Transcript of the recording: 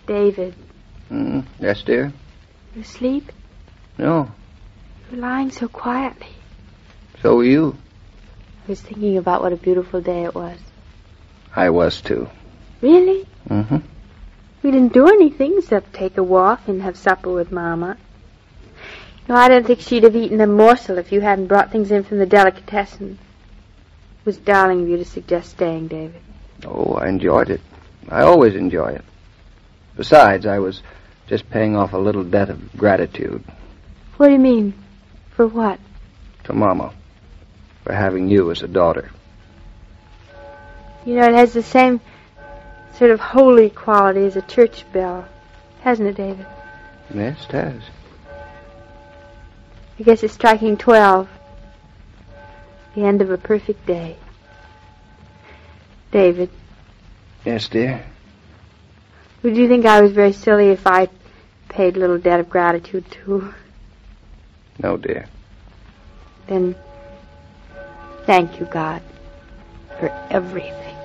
David. Yes, dear? You asleep? No. You're lying so quietly. So were you. I was thinking about what a beautiful day it was. I was, too. Really? Mm-hmm. We didn't do anything except take a walk and have supper with Mama. No, I don't think she'd have eaten a morsel if you hadn't brought things in from the delicatessen. It was darling of you to suggest staying, David. Oh, I enjoyed it. I always enjoy it. Besides, I was just paying off a little debt of gratitude. What do you mean? For what? To Mama. For having you as a daughter. You know, it has the same sort of holy quality as a church bell. Hasn't it, David? Yes, it has. I guess it's striking 12. The end of a perfect day. David. Yes, dear? Would you think I was very silly if I paid a little debt of gratitude, too? No, dear. Then, thank you, God, for everything.